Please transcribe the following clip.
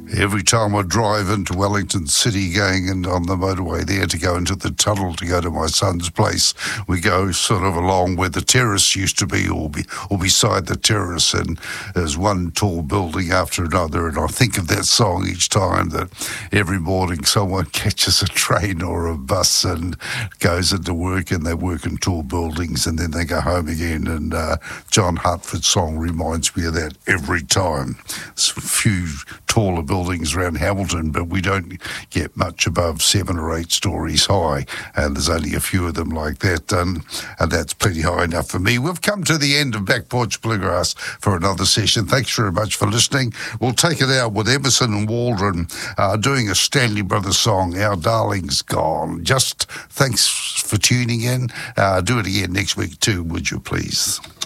Every time I drive into Wellington City going and on the motorway there to go into the tunnel to go to my son's place, we go sort of along where the terrace used to be or beside the terrace, and there's one tall building after another, and I think of that song each time, that every morning someone catches a train or a bus and goes into work, and they work in tall buildings and then they go home again, and John Hartford's song reminds me of that every time. There's a few taller buildings around Hamilton, but we don't get much above 7 or 8 stories high, and there's only a few of them like that, and that's pretty high enough for me. We've come to the end of Back Porch Bluegrass for another session. Thanks very much for listening. We'll take it out with Emerson and Waldron doing a Stanley Brothers song, Our Darling's Gone. Just thanks for tuning in. Do it again next week too, would you please?